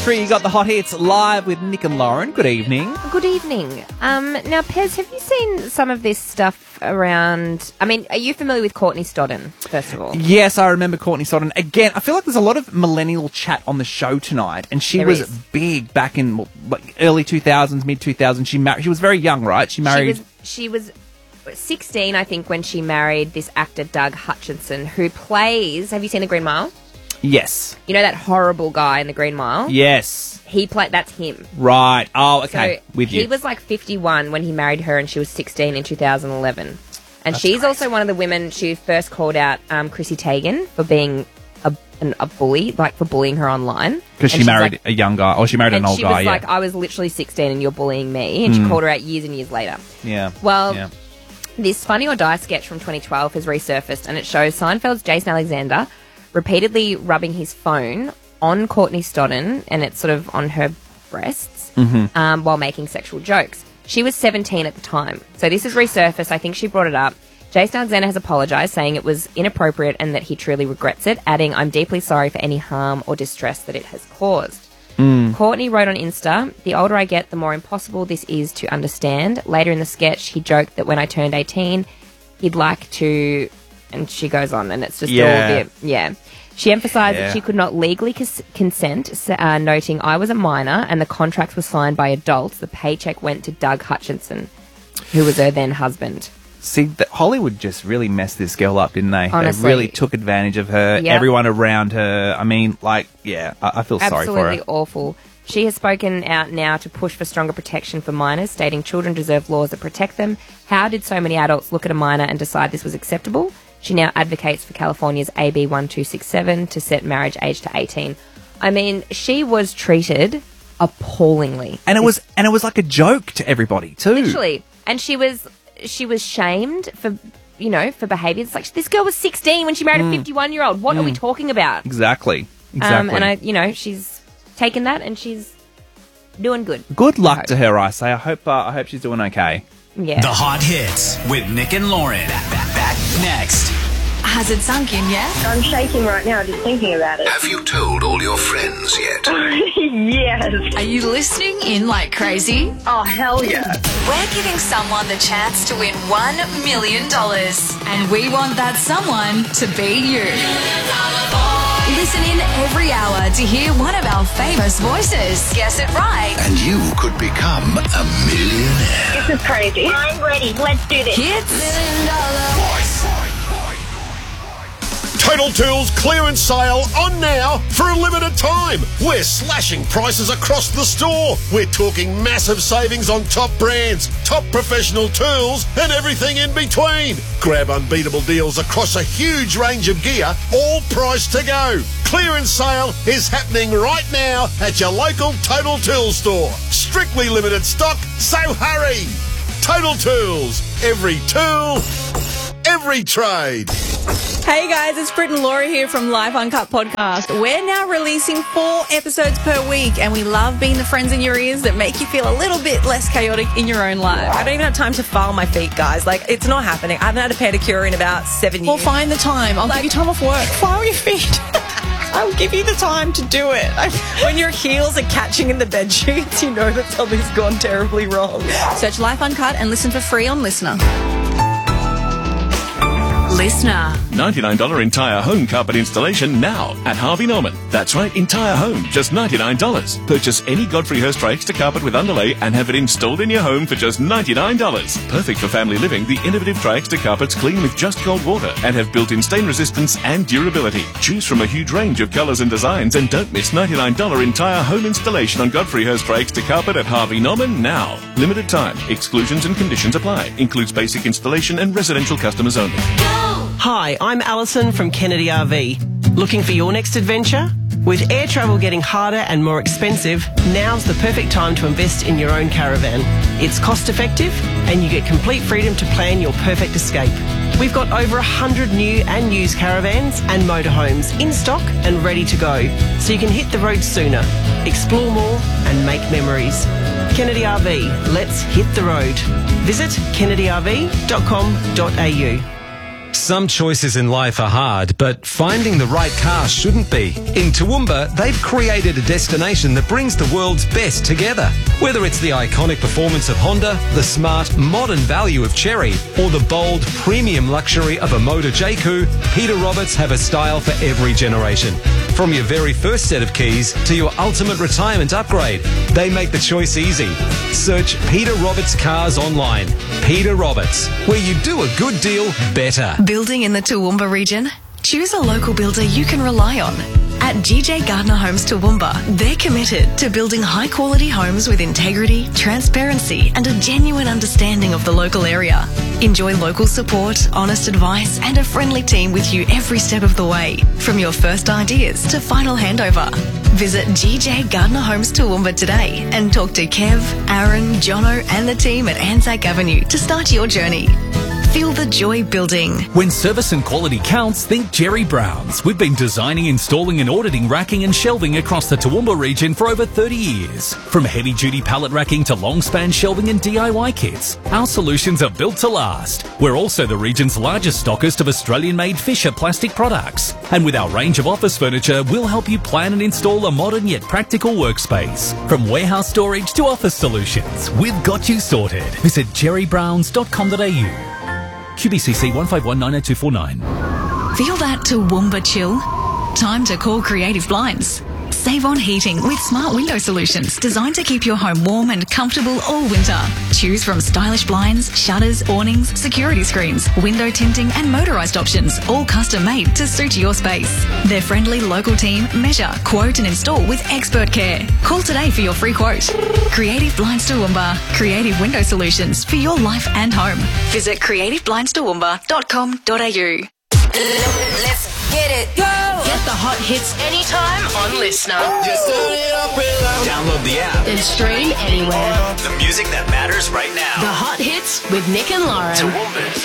10:33, you got the hot hits live with Nick and Lauren. Good evening. Good evening. Now, Pez, have you seen some of this stuff around... I mean, are you familiar with Courtney Stodden, first of all? Yes, I remember Courtney Stodden. Again, I feel like there's a lot of millennial chat on the show tonight, and she was big back in early 2000s, mid-2000s. She was very young, right? She was 16, I think, when she married this actor, Doug Hutchinson, who plays... Have you seen The Green Mile? Yes. You know that horrible guy in The Green Mile? Yes. That's him. Right. Oh, okay. So with you. He was like 51 when he married her, and she was 16 in 2011. And she's also one of the women, she first called out Chrissy Teigen for being a bully, like for bullying her online. Because she married a young guy, or she married an old guy, And she was like, I was literally 16 and you're bullying me. And she called her out years and years later. Yeah. Well, this Funny or Die sketch from 2012 has resurfaced, and it shows Seinfeld's Jason Alexander repeatedly rubbing his phone on Courtney Stodden, and it's sort of on her breasts, while making sexual jokes. She was 17 at the time. So this has resurfaced. I think she brought it up. Jason Alexander has apologised, saying it was inappropriate and that he truly regrets it, adding, I'm deeply sorry for any harm or distress that it has caused. Courtney wrote on Insta, the older I get, the more impossible this is to understand. Later in the sketch, he joked that when I turned 18, he'd like to... And she goes on, and it's just all a bit... She emphasised that she could not legally consent, noting, I was a minor and the contract was signed by adults. The paycheck went to Doug Hutchinson, who was her then husband. See, Hollywood just really messed this girl up, didn't they? Honestly. They really took advantage of her, everyone around her. I mean, I feel sorry for her. Absolutely awful. She has spoken out now to push for stronger protection for minors, stating children deserve laws that protect them. How did so many adults look at a minor and decide this was acceptable? She now advocates for California's AB 1267 to set marriage age to 18. I mean, she was treated appallingly. And it was like a joke to everybody too. Literally. And she was shamed for behaviour. It's like, this girl was 16 when she married a 51-year-old. What are we talking about? Exactly. And she's taken that and she's doing good. Good luck to her, I say. I hope she's doing okay. Yeah. The Hot Hits with Nick and Lauren. Back next. Has it sunk in yet? I'm shaking right now just thinking about it. Have you told all your friends yet? Yes. Are you listening in like crazy? Oh, hell yeah. We're giving someone the chance to win $1 million. And we want that someone to be you. Listen in every hour to hear one of our famous voices. Guess it right. And you could become a millionaire. This is crazy. I'm ready. Let's do this. Hits. Total Tools clearance sale on now for a limited time. We're slashing prices across the store. We're talking massive savings on top brands, top professional tools, and everything in between. Grab unbeatable deals across a huge range of gear, all priced to go. Clearance sale is happening right now at your local Total Tools store. Strictly limited stock, so hurry. Total Tools. Every tool, every trade. Hey guys, it's Brit and Laura here from Life Uncut Podcast. We're now releasing 4 episodes per week, and we love being the friends in your ears that make you feel a little bit less chaotic in your own life. I don't even have time to file my feet, guys. Like, it's not happening. I haven't had a pedicure in about 7 years. Well, find the time. I'll give you time off work. File your feet. I'll give you the time to do it. When your heels are catching in the bed sheets, you know that something's gone terribly wrong. Search Life Uncut and listen for free on Listener. Listener. $99 entire home carpet installation now at Harvey Norman. That's right, entire home, just $99. Purchase any Godfrey Hirst Extra carpet with underlay and have it installed in your home for just $99. Perfect for family living, the innovative Tri-Extra carpets clean with just cold water and have built-in stain resistance and durability. Choose from a huge range of colours and designs, and don't miss $99 entire home installation on Godfrey Hirst Extra carpet at Harvey Norman now. Limited time. Exclusions and conditions apply. Includes basic installation and residential customers only. Hi, I'm Alison from Kennedy RV. Looking for your next adventure? With air travel getting harder and more expensive, now's the perfect time to invest in your own caravan. It's cost effective and you get complete freedom to plan your perfect escape. We've got over 100 new and used caravans and motorhomes in stock and ready to go, so you can hit the road sooner, explore more and make memories. Kennedy RV, let's hit the road. Visit kennedyrv.com.au. Some choices in life are hard, but finding the right car shouldn't be. In Toowoomba, they've created a destination that brings the world's best together. Whether it's the iconic performance of Honda, the smart, modern value of Chery, or the bold, premium luxury of a Motor J-Coupe, Peter Roberts have a style for every generation. From your very first set of keys to your ultimate retirement upgrade, they make the choice easy. Search Peter Roberts Cars online. Peter Roberts, where you do a good deal better. Building in the Toowoomba region? Choose a local builder you can rely on. At GJ Gardner Homes Toowoomba, they're committed to building high-quality homes with integrity, transparency, and a genuine understanding of the local area. Enjoy local support, honest advice, and a friendly team with you every step of the way, from your first ideas to final handover. Visit GJ Gardner Homes Toowoomba today and talk to Kev, Aaron, Jono, and the team at Anzac Avenue to start your journey. Feel the joy building. When service and quality counts, think Jerry Brown's. We've been designing, installing and auditing racking and shelving across the Toowoomba region for over 30 years. From heavy-duty pallet racking to long-span shelving and DIY kits, our solutions are built to last. We're also the region's largest stockist of Australian-made Fisher plastic products. And with our range of office furniture, we'll help you plan and install a modern yet practical workspace. From warehouse storage to office solutions, we've got you sorted. Visit jerrybrowns.com.au. QBCC 1519249. Feel that Toowoomba chill? Time to call Creative Blinds. Save on heating with smart window solutions designed to keep your home warm and comfortable all winter. Choose from stylish blinds, shutters, awnings, security screens, window tinting and motorised options, all custom made to suit your space. Their friendly local team measure, quote and install with expert care. Call today for your free quote. Creative Blinds Toowoomba. Creative window solutions for your life and home. Visit creativeblindstoowoomba.com.au. Let's get it. Go! Get the hot hits anytime on Listener. Just turn it up real loud. Download the app. Then stream anywhere. The music that matters right now. The hot hits with Nick and Lauren. Toowoomba's